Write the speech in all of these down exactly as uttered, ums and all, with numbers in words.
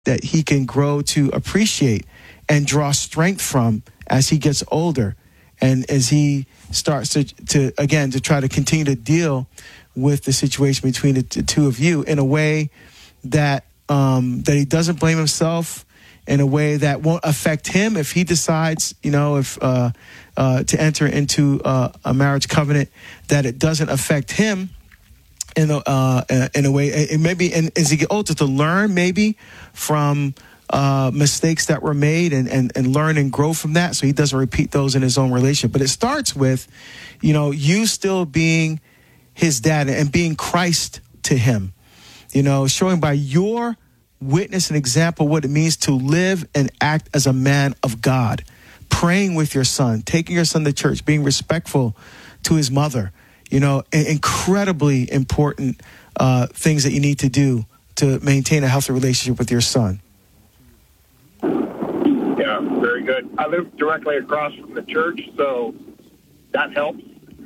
that he can grow to appreciate and draw strength from as he gets older, and as he starts to, to again, to try to continue to deal with the situation between the, the two of you in a way that um, that he doesn't blame himself, in a way that won't affect him if he decides, you know, if uh, uh, to enter into uh, a marriage covenant, that it doesn't affect him in a, uh, in a way, it maybe, and as he get older, to learn maybe from uh, mistakes that were made, and, and, and learn and grow from that, so he doesn't repeat those in his own relationship. But it starts with, you know, you still being his dad and being Christ to him, you know, showing by your witness and example what it means to live and act as a man of God, praying with your son, taking your son to church, being respectful to his mother, you know, incredibly important uh, things that you need to do to maintain a healthy relationship with your son. Yeah, very good. I live directly across from the church, so that helps.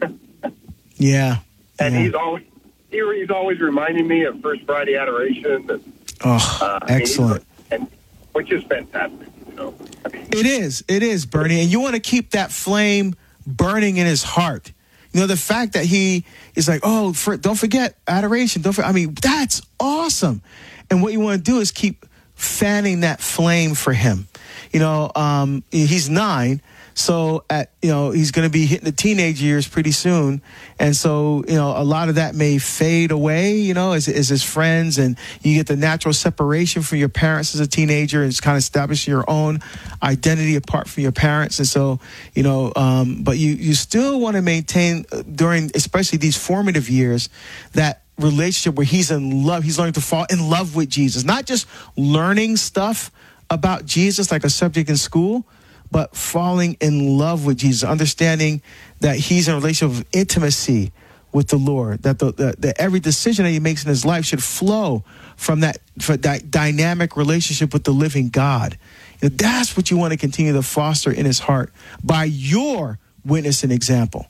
Yeah. And yeah. he's always he, he's always reminding me of First Friday Adoration. And, oh, uh, excellent. And, which is fantastic. You know? I mean, it is. It is, Bernie. And you want to keep that flame burning in his heart. You know, the fact that he is like, oh, for, don't forget adoration. Don't forget. I mean, that's awesome. And what you want to do is keep fanning that flame for him. You know, um, he's nine. So, at you know, he's going to be hitting the teenage years pretty soon. And so, you know, a lot of that may fade away, you know, as, as his friends. And you get the natural separation from your parents as a teenager, and it's kind of establishing your own identity apart from your parents. And so, you know, um, but you, you still want to maintain during, especially these formative years, that relationship where he's in love. He's learning to fall in love with Jesus, not just learning stuff about Jesus like a subject in school, but falling in love with Jesus, understanding that he's in a relationship of intimacy with the Lord, that the, the, that every decision that he makes in his life should flow from that, from that dynamic relationship with the living God. You know, that's what you want to continue to foster in his heart by your witness and example.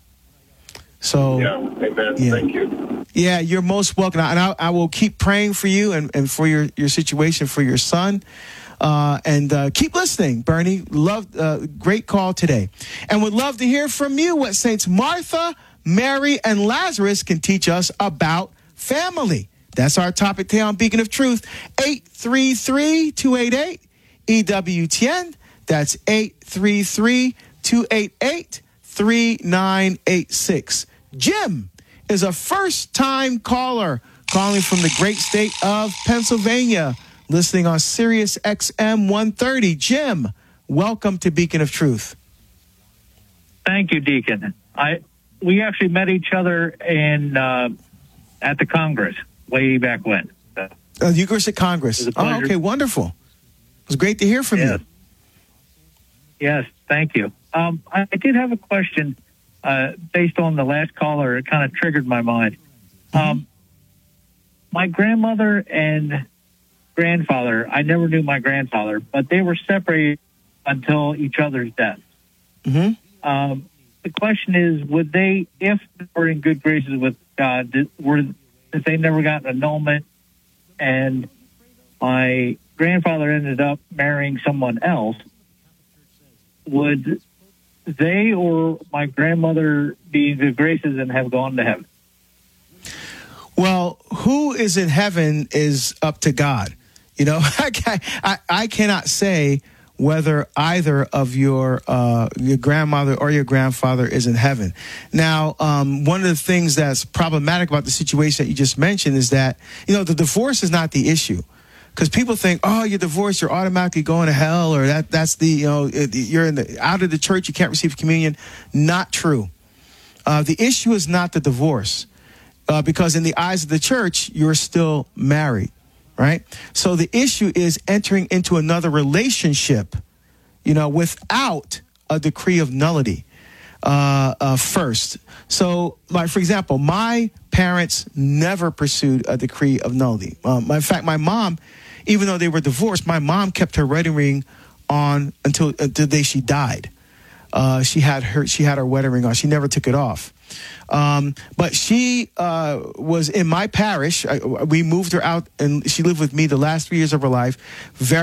So, yeah, amen. Yeah. Thank you. Yeah, you're most welcome. And I, I will keep praying for you and, and for your, your situation, for your son. Uh, and uh, keep listening, Bernie. Love, uh, great call today. And would love to hear from you what Saints Martha, Mary, and Lazarus can teach us about family. That's our topic today on Beacon of Truth. eight three three, two eight eight, E W T N. That's eight three three, two eight eight, three nine eight six. Jim is a first-time caller calling from the great state of Pennsylvania, listening on Sirius X M one thirty. Jim, welcome to Beacon of Truth. Thank you, Deacon. I we actually met each other in uh, at the Congress way back when. Uh, Eucharistic at Congress. Oh, okay, wonderful. It was great to hear from yes. you. Yes, thank you. Um, I, I did have a question uh, based on the last caller. It kind of triggered my mind. Mm-hmm. Um, my grandmother and grandfather, I never knew my grandfather, but they were separated until each other's death. Mm-hmm. Um, the question is, would they, if they were in good graces with God, did, were if they never got an annulment, and my grandfather ended up marrying someone else, would they or my grandmother be in good graces and have gone to heaven? Well, who is in heaven is up to God. You know, I, I, I cannot say whether either of your uh, your grandmother or your grandfather is in heaven. Now, um, one of the things that's problematic about the situation that you just mentioned is that, you know, the divorce is not the issue. Because people think, oh, you're divorced, you're automatically going to hell, or that that's the, you know, you're in the out of the church, you can't receive communion. Not true. Uh, the issue is not the divorce, uh, because in the eyes of the church, you're still married, right? So the issue is entering into another relationship, you know, without a decree of nullity uh, uh, first. So, like, for example, my parents never pursued a decree of nullity. Um, in fact, my mom, even though they were divorced, my mom kept her wedding ring on until, until the day she died. Uh, she had her she had her wedding ring on. She never took it off. Um, but she uh, was in my parish. I, we moved her out, and she lived with me the last three years of her life. Very